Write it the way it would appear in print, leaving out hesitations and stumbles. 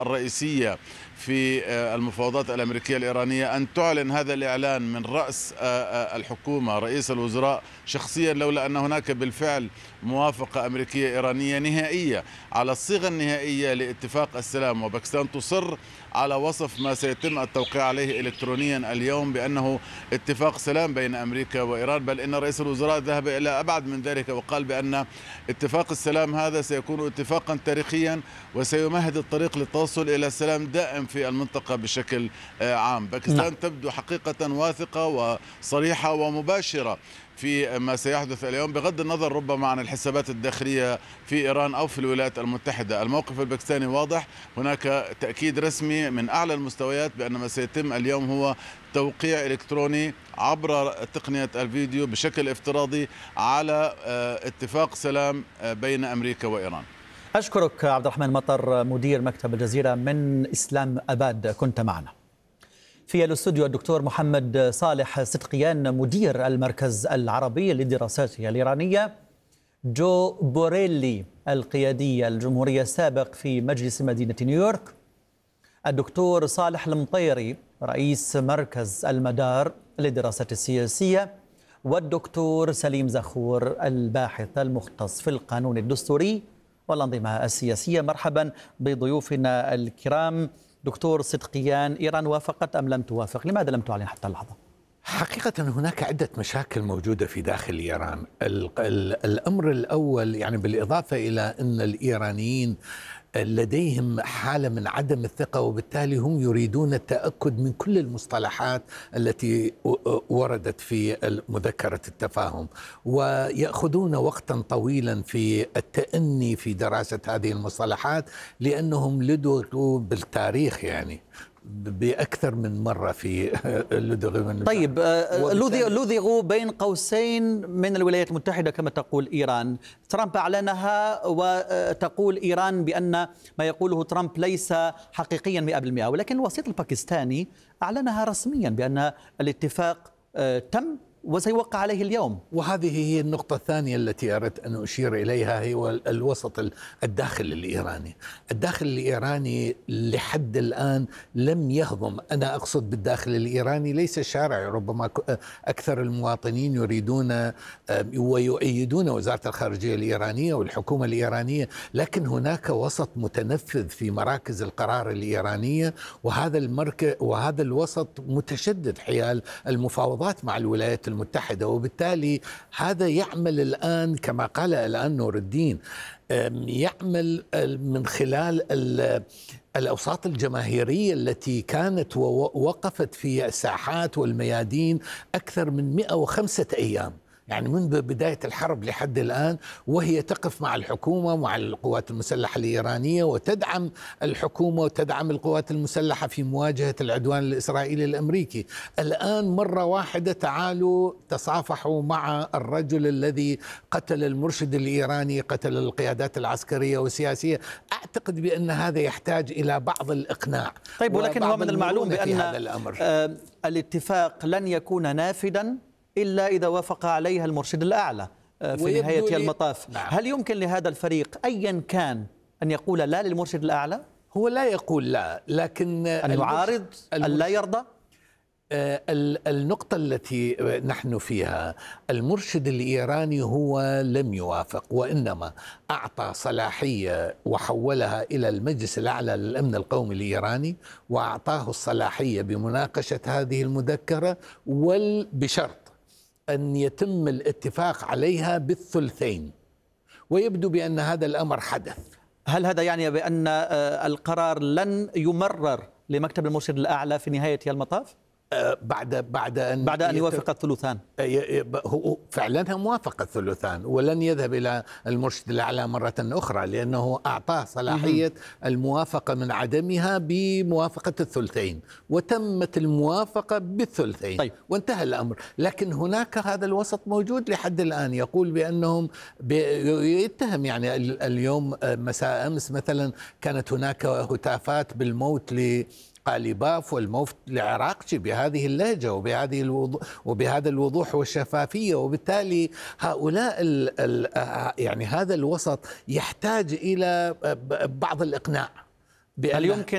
الرئيسية في المفاوضات الأمريكية الإيرانية أن تعلن هذا الإعلان من رأس الحكومة رئيس الوزراء شخصيا، لولا أن هناك بالفعل موافقة أمريكية إيرانية نهائية على الصيغة النهائية لاتفاق السلام. وباكستان تصر على وصف ما سيتم التوقيع عليه إلكترونيا اليوم بأنه اتفاق سلام بين أمريكا وإيران، بل إن رئيس الوزراء ذهب إلى أبعد من ذلك وقال بأن اتفاق السلام هذا سيكون اتفاقا تاريخيا وسيمهد الطريق للتوصل إلى سلام دائم في المنطقة بشكل عام. باكستان تبدو حقيقة واثقة وصريحة ومباشرة في ما سيحدث اليوم، بغض النظر ربما عن الحسابات الداخلية في إيران أو في الولايات المتحدة. الموقف الباكستاني واضح، هناك تأكيد رسمي من أعلى المستويات بأن ما سيتم اليوم هو توقيع إلكتروني عبر تقنية الفيديو بشكل افتراضي على اتفاق سلام بين أمريكا وإيران. أشكرك عبد الرحمن مطر، مدير مكتب الجزيرة من إسلام أباد، كنت معنا. في الاستوديو الدكتور محمد صالح صدقيان، مدير المركز العربي للدراسات الإيرانية. جو بوريلي، القيادي الجمهوري السابق في مجلس مدينة نيويورك. الدكتور صالح المطيري، رئيس مركز المدار للدراسات السياسية. والدكتور سليم زخور، الباحث المختص في القانون الدستوري والأنظمة السياسية. مرحبا بضيوفنا الكرام. دكتور صدقيان، إيران وافقت أم لم توافق؟ لماذا لم تعلن حتى اللحظة؟ حقيقة هناك عدة مشاكل موجودة في داخل إيران. الأمر الأول، يعني بالإضافة إلى أن الإيرانيين لديهم حالة من عدم الثقة، وبالتالي هم يريدون التأكد من كل المصطلحات التي وردت في مذكرة التفاهم، ويأخذون وقتا طويلا في التأني في دراسة هذه المصطلحات، لأنهم لدغوا بالتاريخ يعني بأكثر من مرة في لدغوا. طيب، لدغوا بين قوسين من الولايات المتحدة كما تقول إيران. ترامب أعلنها، وتقول إيران بأن ما يقوله ترامب ليس حقيقيا 100%، ولكن الوسيط الباكستاني أعلنها رسميا بأن الاتفاق تم وسيوقع عليه اليوم. وهذه هي النقطة الثانية التي أردت أن أشير إليها، هي الوسط الداخل الإيراني. الداخل الإيراني لحد الآن لم يهضم، أنا أقصد بالداخل الإيراني ليس الشارع، ربما أكثر المواطنين يريدون ويؤيدون وزارة الخارجية الإيرانية والحكومة الإيرانية، لكن هناك وسط متنفذ في مراكز القرار الإيرانية، وهذا الوسط متشدد حيال المفاوضات مع الولايات المتحدة، وبالتالي هذا يعمل الآن كما قال الآن نور الدين، يعمل من خلال الأوساط الجماهيرية التي كانت ووقفت في الساحات والميادين أكثر من 105 أيام، يعني منذ بداية الحرب لحد الآن، وهي تقف مع الحكومة مع القوات المسلحة الإيرانية، وتدعم الحكومة وتدعم القوات المسلحة في مواجهة العدوان الإسرائيلي الأمريكي. الآن مرة واحدة تعالوا تصافحوا مع الرجل الذي قتل المرشد الإيراني، قتل القيادات العسكرية والسياسية. أعتقد بأن هذا يحتاج إلى بعض الإقناع. طيب، ولكن هو من المعلوم بأن الاتفاق لن يكون نافذا إلا إذا وافق عليها المرشد الأعلى في نهاية المطاف. نعم. هل يمكن لهذا الفريق أيا كان أن يقول لا للمرشد الأعلى؟ هو لا يقول لا، لكن أن يعارض، أن لا يرضى. النقطة التي نحن فيها، المرشد الإيراني هو لم يوافق، وإنما أعطى صلاحية وحولها إلى المجلس الأعلى للأمن القومي الإيراني، وأعطاه الصلاحية بمناقشة هذه المذكرة بشرط أن يتم الاتفاق عليها بالثلثين، ويبدو بأن هذا الأمر حدث. هل هذا يعني بأن القرار لن يمرر لمكتب المرشد الأعلى في نهاية المطاف؟ بعد أن يوافق الثلثان. هو فعلا موافق الثلثان، ولن يذهب إلى المرشد الأعلى مرة أخرى، لأنه أعطاه صلاحية الموافقة من عدمها بموافقة الثلثين، وتمت الموافقة بالثلثين. طيب. وانتهى الأمر. لكن هناك هذا الوسط موجود لحد الآن، يقول بأنهم يتهم، يعني اليوم مساء أمس مثلا كانت هناك هتافات بالموت قالباف والموت لعراقجي بهذه اللهجة وبهذا الوضوح والشفافية، وبالتالي هؤلاء يعني هذا الوسط يحتاج إلى بعض الإقناع. هل يمكن